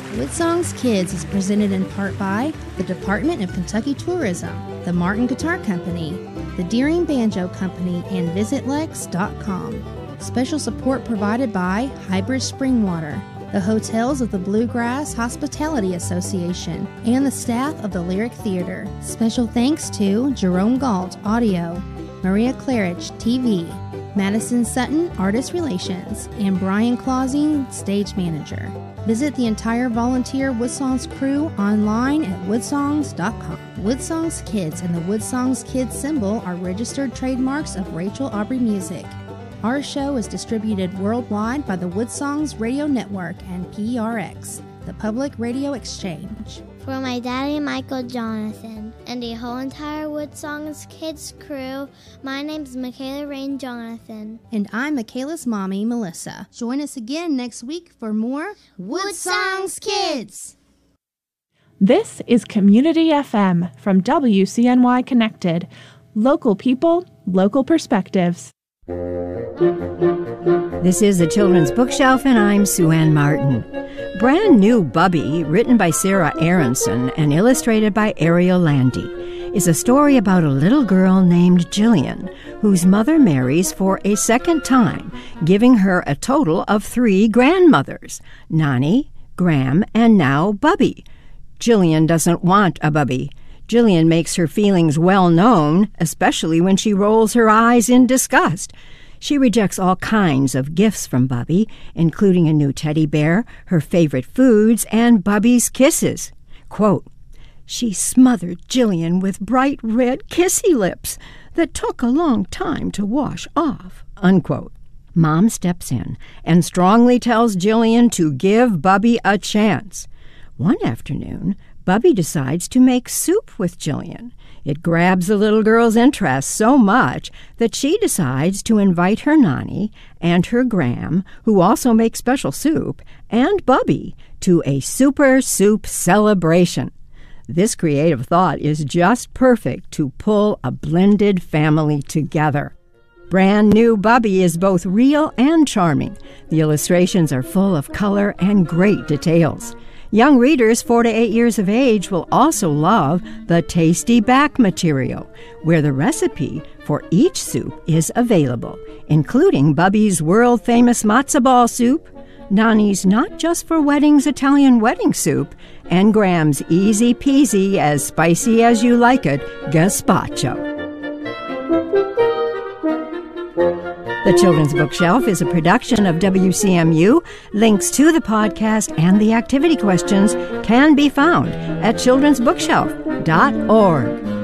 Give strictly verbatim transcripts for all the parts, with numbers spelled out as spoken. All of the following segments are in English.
Woodsongs Kids is presented in part by the Department of Kentucky Tourism, the Martin Guitar Company, the Deering Banjo Company, and Visit Lex dot com. Special support provided by Hybrid Springwater, the hotels of the Bluegrass Hospitality Association, and the staff of the Lyric Theater. Special thanks to Jerome Galt, Audio, Maria Claridge, T V, Madison Sutton, Artist Relations, and Brian Clausing, Stage Manager. Visit the entire volunteer Woodsongs crew online at woodsongs dot com. Woodsongs Kids and the Woodsongs Kids symbol are registered trademarks of Rachel Aubrey Music. Our show is distributed worldwide by the Woodsongs Radio Network and P R X, the Public Radio Exchange. For my daddy, Michael Jonathan, and the whole entire Woodsongs Kids crew, my name's Michaela Rain Jonathan. And I'm Michaela's mommy, Melissa. Join us again next week for more Woodsongs Kids. This is Community F M from W C N Y Connected. Local people, local perspectives. This is the Children's Bookshelf, and I'm Sue Ann Martin. Brand New Bubby, written by Sarah Aronson and illustrated by Ariel Landy, is a story about a little girl named Jillian, whose mother marries for a second time, giving her a total of three grandmothers, Nani, Gram, and now Bubby. Jillian doesn't want a Bubby. Jillian makes her feelings well known, especially when she rolls her eyes in disgust. She rejects all kinds of gifts from Bubby, including a new teddy bear, her favorite foods, and Bubby's kisses. Quote, "She smothered Jillian with bright red kissy lips that took a long time to wash off." Unquote. Mom steps in and strongly tells Jillian to give Bubby a chance. One afternoon, Bubby decides to make soup with Jillian. It grabs the little girl's interest so much that she decides to invite her Nani and her Gram, who also make special soup, and Bubby to a super soup celebration. This creative thought is just perfect to pull a blended family together. Brand New Bubby is both real and charming. The illustrations are full of color and great details. Young readers four to eight years of age will also love the Tasty Back material, where the recipe for each soup is available, including Bubby's world-famous matzo ball soup, Nani's Not Just for Weddings Italian wedding soup, and Gram's Easy Peasy As Spicy As You Like It gazpacho. The Children's Bookshelf is a production of W C M U. Links to the podcast and the activity questions can be found at children's bookshelf dot org.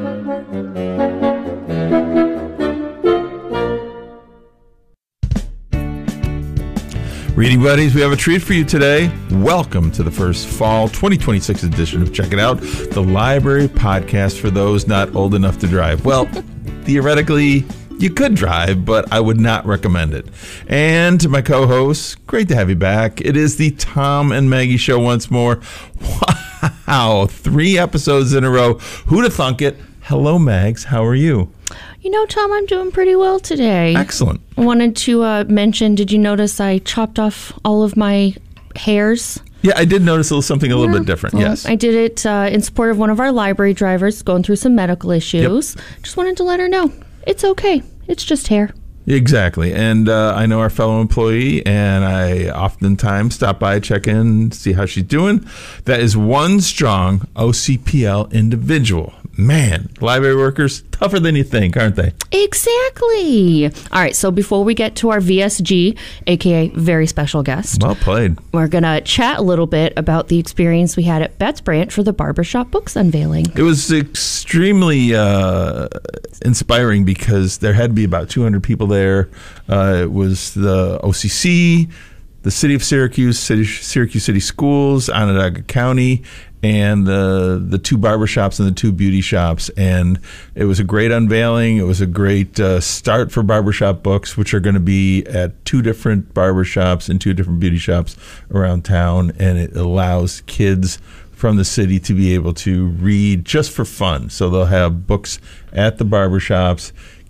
Reading Buddies, we have a treat for you today. Welcome to the first fall twenty twenty-six edition of Check It Out, the library podcast for those not old enough to drive. Well, theoretically, you could drive, but I would not recommend it. And to my co-hosts, great to have you back. It is the Tom and Maggie Show once more. Wow, three episodes in a row. Who'd have thunk it? Hello, Mags. How are you? You know, Tom, I'm doing pretty well today. Excellent. I wanted to uh, mention, did you notice I chopped off all of my hairs? Yeah, I did notice a little, something a little yeah. bit different, well, yes. I did it uh, in support of one of our library drivers going through some medical issues. Yep. Just wanted to let her know. It's okay. It's just hair. Exactly. And uh, I know our fellow employee, and I oftentimes stop by, check in, see how she's doing. That is one strong O C P L individual. Man, library workers, tougher than you think, aren't they? Exactly. All right, so before we get to our V S G, a k a very special guest. Well played. We're going to chat a little bit about the experience we had at Betts Branch for the Barbershop Books unveiling. It was extremely uh, inspiring because there had to be about two hundred people there. Uh, it was the O C C, the City of Syracuse, City, Syracuse City Schools, Onondaga County, and the the two barbershops and the two beauty shops. And it was a great unveiling. It was a great uh, start for Barbershop Books, which are going to be at two different barbershops and two different beauty shops around town. And it allows kids from the city to be able to read just for fun. So they'll have books at the barbershops.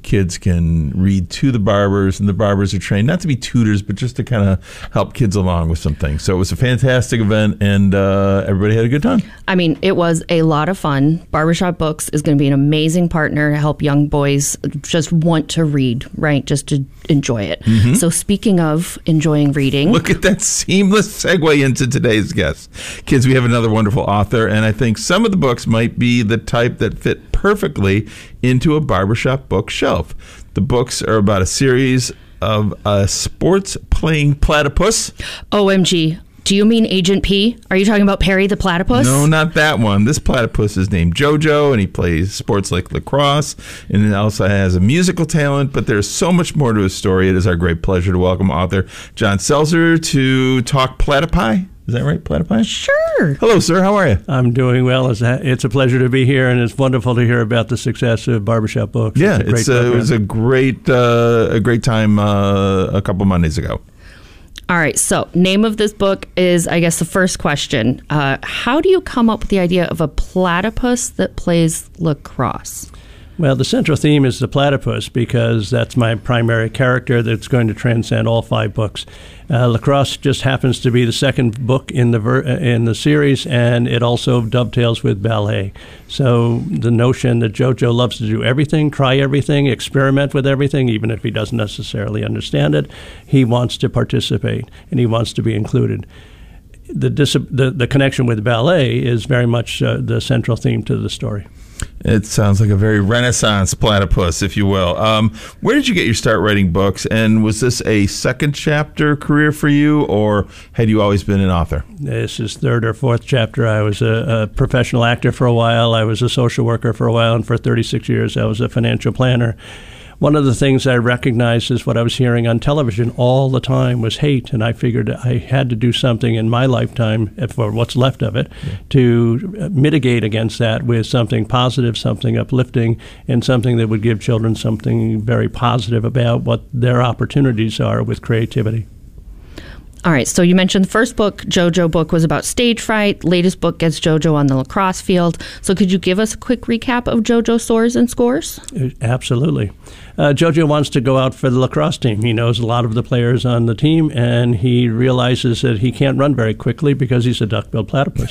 kids can read to the barbers, and the barbers are trained not to be tutors, but just to kind of help kids along with some things. So it was a fantastic event, and uh, everybody had a good time. I mean, it was a lot of fun. Barbershop Books is going to be an amazing partner to help young boys just want to read, right? Just to enjoy it. Mm-hmm. So speaking of enjoying reading. Look at that seamless segue into today's guest. Kids, we have another wonderful author, and I think some of the books might be the type that fit perfectly into a barbershop bookshelf. The books are about a series of a sports playing platypus. O M G. Do you mean Agent P? Are you talking about Perry the Platypus? No, not that one. This platypus is named JoJo, and he plays sports like lacrosse, and he also has a musical talent, but there's so much more to his story. It is our great pleasure to welcome author John Seltzer to talk platypi. Is that right, platypi? Sure. Hello, sir. How are you? I'm doing well. It's a, it's a pleasure to be here, and it's wonderful to hear about the success of Barbershop Books. Yeah, it's a it's a, it was a great uh, a great time uh, a couple Mondays ago. All right, so name of this book is, I guess, the first question. Uh, how do you come up with the idea of a platypus that plays lacrosse? Well, the central theme is the platypus because that's my primary character that's going to transcend all five books. Uh, lacrosse just happens to be the second book in the ver- in the series, and it also dovetails with ballet. So the notion that JoJo loves to do everything, try everything, experiment with everything, even if he doesn't necessarily understand it, he wants to participate and he wants to be included. The dis- the, the connection with ballet is very much uh, the central theme to the story. It sounds like a very Renaissance platypus, if you will. Um, where did you get your start writing books? And was this a second chapter career for you, or had you always been an author? This is third or fourth chapter. I was a, a professional actor for a while. I was a social worker for a while. And for thirty-six years, I was a financial planner. One of the things I recognized is what I was hearing on television all the time was hate, and I figured I had to do something in my lifetime, for what's left of it, yeah. to mitigate against that with something positive, something uplifting, and something that would give children something very positive about what their opportunities are with creativity. All right, so you mentioned the first book, JoJo book, was about stage fright. Latest book gets JoJo on the lacrosse field. So could you give us a quick recap of JoJo Soars and Scores? Absolutely. Uh, JoJo wants to go out for the lacrosse team. He knows a lot of the players on the team, and he realizes that he can't run very quickly because he's a duck-billed platypus.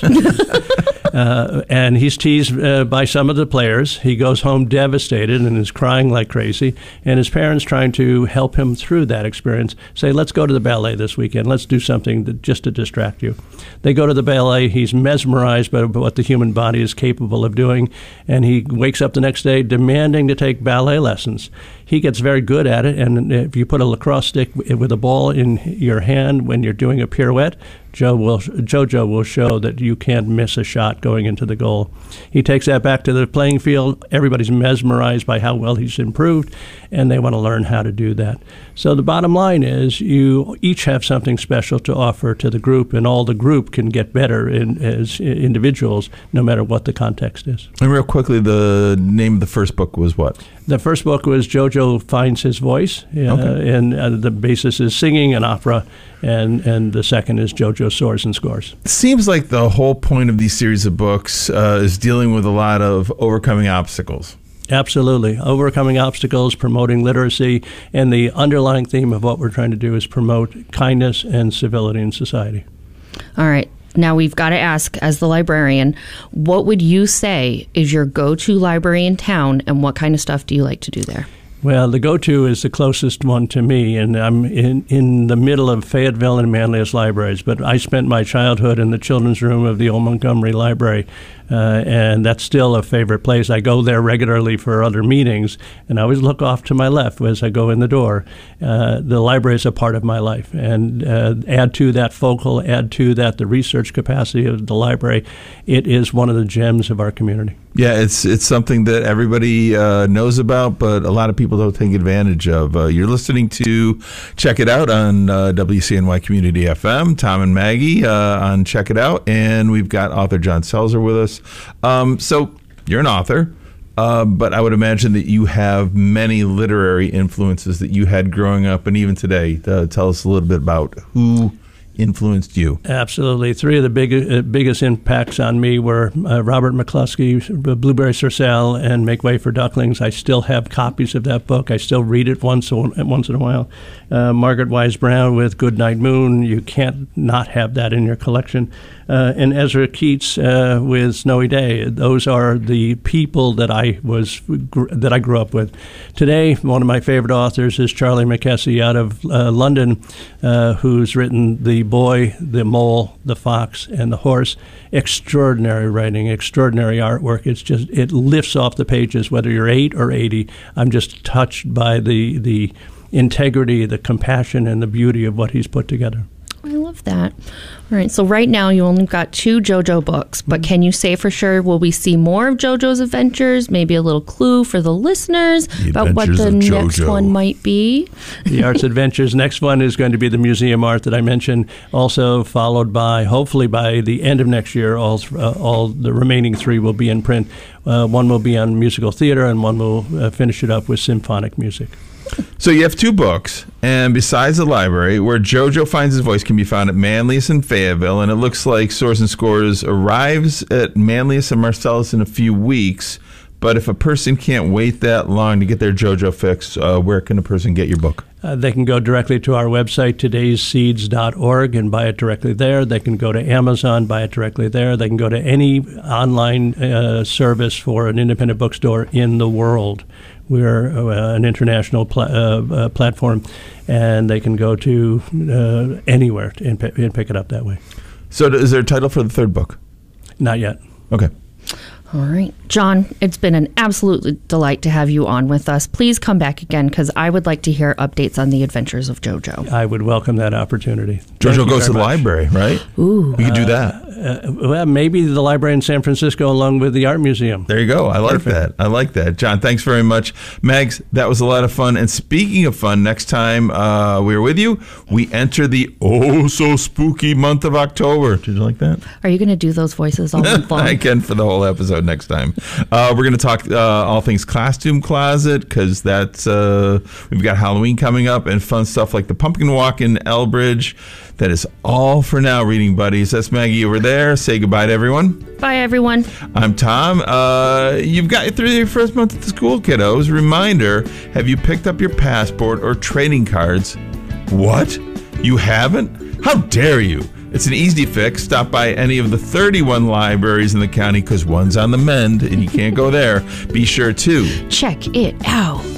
Uh, and he's teased uh, by some of the players. He goes home devastated and is crying like crazy. And his parents trying to help him through that experience say, let's go to the ballet this weekend. Let's do something that, just to distract you. They go to the ballet. He's mesmerized by what the human body is capable of doing. And he wakes up the next day demanding to take ballet lessons. He gets very good at it. And if you put a lacrosse stick with a ball in your hand when you're doing a pirouette, Joe will, JoJo will show that you can't miss a shot going into the goal. He takes that back to the playing field. Everybody's mesmerized by how well he's improved, and they want to learn how to do that. So the bottom line is you each have something special to offer to the group, and all the group can get better in, as individuals, no matter what the context is. And real quickly, the name of the first book was what? The first book was JoJo Finds His Voice, uh, okay. and uh, the basis is singing and opera, and, and the second is JoJo Soars and Scores. It seems like the whole point of these series of books uh, is dealing with a lot of overcoming obstacles. Absolutely. Overcoming obstacles, promoting literacy, and the underlying theme of what we're trying to do is promote kindness and civility in society. All right. Now, we've got to ask, as the librarian, what would you say is your go-to library in town, and what kind of stuff do you like to do there? Well, the go-to is the closest one to me, and I'm in, in the middle of Fayetteville and Manlius libraries, but I spent my childhood in the children's room of the Old Montgomery Library, uh, and that's still a favorite place. I go there regularly for other meetings, and I always look off to my left as I go in the door. Uh, the library is a part of my life, and uh, add to that focal, add to that the research capacity of the library. It is one of the gems of our community. Yeah, it's it's something that everybody uh, knows about, but a lot of people don't take advantage of. Uh, you're listening to Check It Out on uh, W C N Y Community F M. Tom and Maggie uh, on Check It Out, and we've got author John Seltzer with us. Um, so you're an author, uh, but I would imagine that you have many literary influences that you had growing up and even today. Uh, tell us a little bit about who influenced you? Absolutely. Three of the big, uh, biggest impacts on me were uh, Robert McCluskey, Blueberry Cercel, and Make Way for Ducklings. I still have copies of that book. I still read it once once in a while. Uh, Margaret Wise Brown with Goodnight Moon. You can't not have that in your collection. Uh, and Ezra Keats uh, with Snowy Day. Those are the people that I was gr- that I grew up with. Today, one of my favorite authors is Charlie Mackesy out of uh, London, uh, who's written The Boy, the Mole, the Fox, and the Horse. Extraordinary writing, extraordinary artwork. It's just it lifts off the pages. Whether you're eight or eighty, I'm just touched by the the integrity, the compassion, and the beauty of what he's put together. I love that. All right, so right now you only got two JoJo books, but can you say for sure, will we see more of JoJo's adventures? Maybe a little clue for the listeners The about what the next JoJo. one might be? The Arts Adventures. Next one is going to be the museum art that I mentioned, also followed by, hopefully by the end of next year, all uh, all the remaining three will be in print. Uh, one will be on musical theater, and one will uh, finish it up with symphonic music. So you have two books, and besides the library, where JoJo Finds His Voice can be found at Manlius and Fayetteville, and it looks like Source and Scores arrives at Manlius and Marcellus in a few weeks. But if a person can't wait that long to get their JoJo fix, uh, where can a person get your book? Uh, they can go directly to our website, todays seeds dot org, and buy it directly there. They can go to Amazon, buy it directly there. They can go to any online uh, service for an independent bookstore in the world. We're uh, an international pl- uh, uh, platform, and they can go to uh, anywhere and, p- and pick it up that way. So is there a title for the third book? Not yet. Okay. All right. John, it's been an absolute delight to have you on with us. Please come back again, because I would like to hear updates on the adventures of JoJo. I would welcome that opportunity. Thank JoJo you goes to the very much. library, right? Ooh. We could do that. Uh, well, maybe the library in San Francisco along with the art museum. There you go. I like Perfect. that. I like that. John, thanks very much. Mags, that was a lot of fun. And speaking of fun, next time uh, we're with you, we enter the oh-so-spooky month of October. Did you like that? Are you going to do those voices all month long? I can for the whole episode next time. Uh, we're going to talk uh, all things costume closet, because that's uh, we've got Halloween coming up and fun stuff like the pumpkin walk in Elbridge. That is all for now, reading buddies. That's Maggie over there. Say goodbye to everyone. Bye, everyone. I'm Tom. Uh, you've got through your first month at the school, kiddos. Reminder, have you picked up your passport or trading cards? What? You haven't? How dare you? It's an easy fix. Stop by any of the thirty-one libraries in the county, because one's on the mend and you can't go there. Be sure to Check it out.